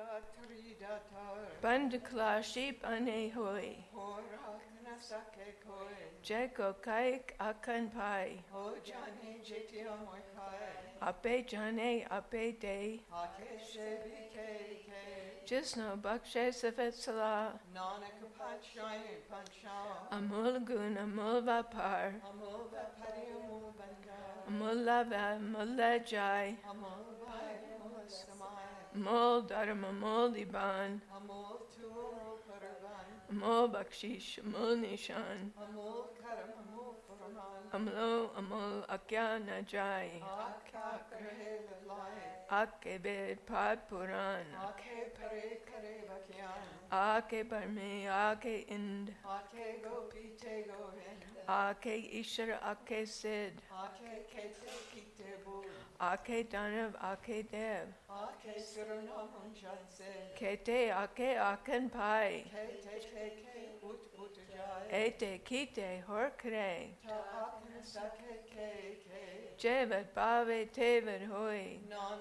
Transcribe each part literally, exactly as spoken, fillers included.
Bandakla sheep ane hoi. Jeko kaik akan pai. Ape jane ape day. Jisno bakshe safet sala. Amul gun amul vapar. Amul lava amul lajai. Amul dharma amul iban. Amul bakshish amul nishan. Amlo amul akya najai. Ake bed pad puran. Ake parme ake ind. Ake ishar ake sid. Ake danav ake dev. Kete ake akan pai. Ete kite horkre. Jevat bave tevat hoi.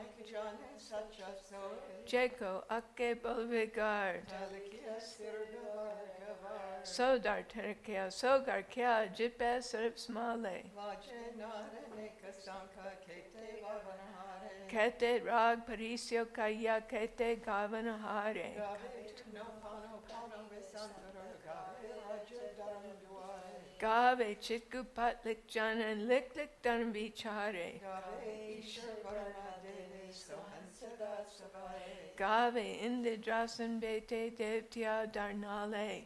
Jeko ake bolvigard. Sodar terkya sogar kya jitbe sarip smale. Kete rag parisyo kaya kete gavanahare. Gave chitku patlik janan lik lik dhan vichare. Gave indi drasan bete devtya darnale.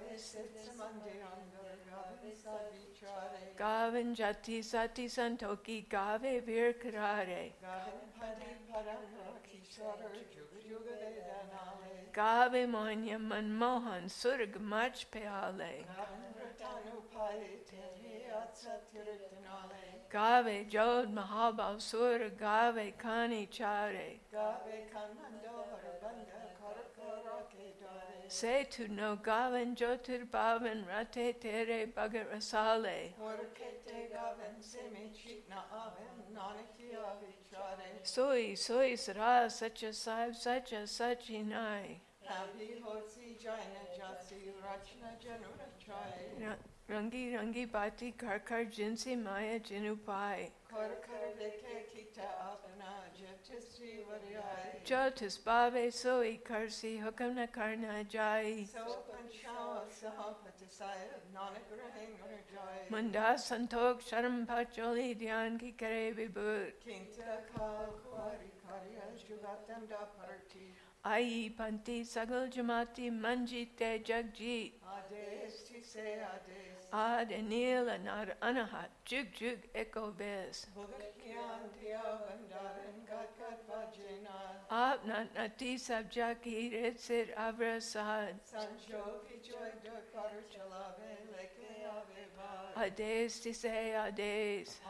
Gavan jati sati santoki gave vir karare. Gave monya manmohan surg mach peale. Gave jod mahabal sur gave kani chare. Say to no gavan jotir bhavan rate tere bhagat rasale. Soi soi sara sacha sahib sacha sachi nai. Rangi rangi bati kar kar jinsi maya jinupai. Jotis bhave soi karsi hukam na karna jai. Munda santok sharam pacholi dhyan ki kare vibhut. Ai panti sagal jamati manjite jagjit. Ad anil anar anahat jug jug eko ves. Ap nat nati sabjaki retsit avrasad. Ades ti say ades.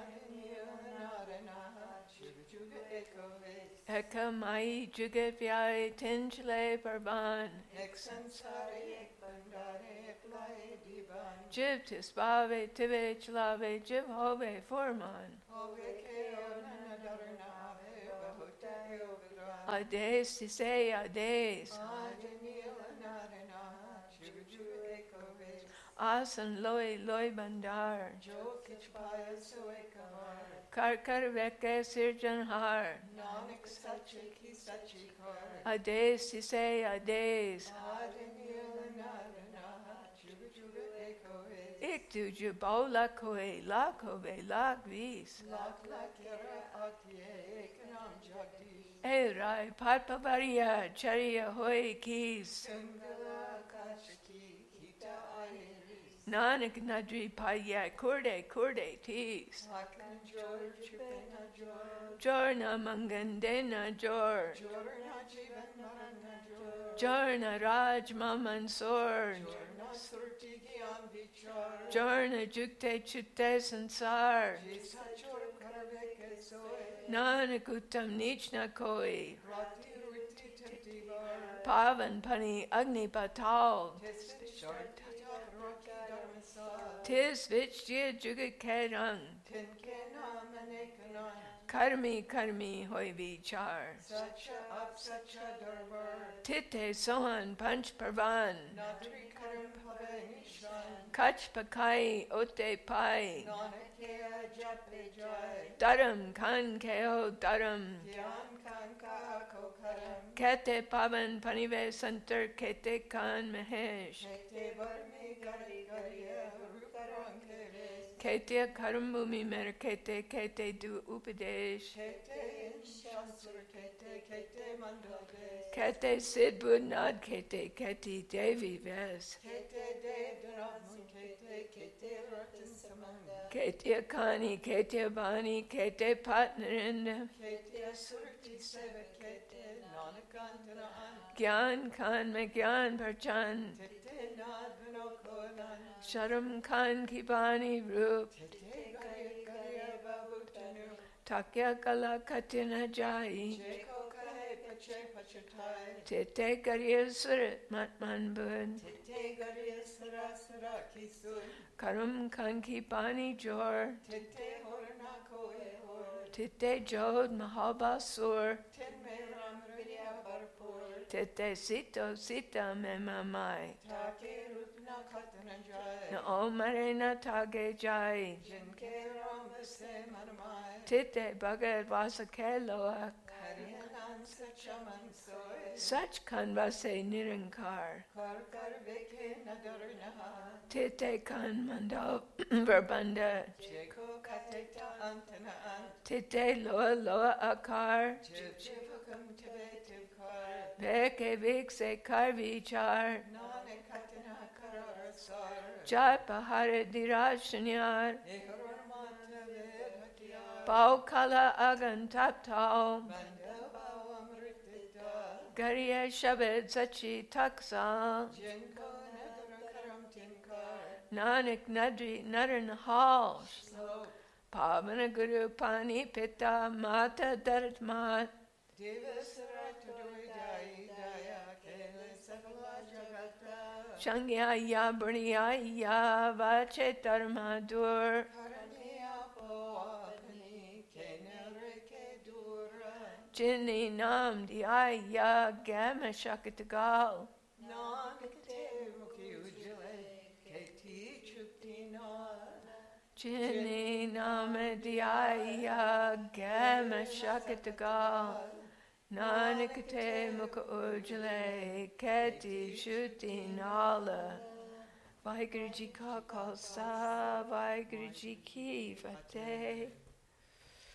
Eka mai jugat vyai tinjle parvan. Jiv tispave tive chlave jiv hove forman. Ades ti say ades. Asan loy loy bandar. Kar kar veke sirjan har. Ades ti say ades. Ik tu je bau lakoe lakove lakvis. E rai patpavaria chariya hoi kis. Nanak nadri paya kurde kurde tis. Jorna mangandena jor. Jorna raj maman sword. Jorna jukte chutte sansar. Nanak uttam nichna koi. Pavan pani agni patal. Tis vich jia jugat kerang. karmi karmi hoy vichar. Sacha up sacha darbar. Tite sohan panch parvan. Natri karam pave nishan. Kach pakai ote pai. Nanakea jape jai. Dharam kan keo dharam. Dhyan kan ka ako karam. Kete pavan panive santar kete kan mahesh. Kete barmi gari gariya ruparang keves. Kete karambhumi mer kete kete du upadesh. Kete in shansur kete kete mandales. Kete sid budnad kete kete devi ves. Kete devdanamun kete kete ratan samanga. Kete kani kete bani kete patnarinda. Kete surti seva kete nanakantana an. Gyan kan me gyan parchan. Tete nad vinokonan. Sharam kan kibani rup. Tete gaya gaya babutanu. Takya kala katina jai. Jeko kahe pache pachatai. Tete karya surat matman bud. Tete gariya sara sara kisun. Karam kan kibani jor. Tete horana koe hor. Tete jod mahabasur. Ten me ram riya barpur. Tete sito sita me mamai. Take rupna katana jai. Na omare na tage jai. Jinke rama se manamai. Tite bhagavad vasa loa. Hariyanan sachaman soe. Sach kan vase nirankar. Kar kar veke nadarnaha. Tite kan mando verbanda. Jeko kateta antana an. Tite loa loa akar. Jiv jivakam tebe tivkar. Veke vikse kar vichar. Nane katana karar sar. Jat bahare dirashanyar. Ekarmata vedhatya. Pau kala agan taptao. Banda bhavam ritita. Gariya shabad sachi taksa. Jinko nadarakaram tinkar. Nanak nadri naran hal. Slow. Pavana guru pani pita mata daratmat. Deva sarata doidai daya kele sakala jagata. Shangya ya burniya ya vache dharmadur. Karaniya po apni kena reke dura. Jinni nam dhyaya gama shakatagal. Nanakate mukhi ujjale keti chukti na. Jinni nam dhyaya gama shakatagal. Nanakate mukha ujjale keti shuti nala. Vaheguru ji ka khalsa, Vaheguru ji ki fateh.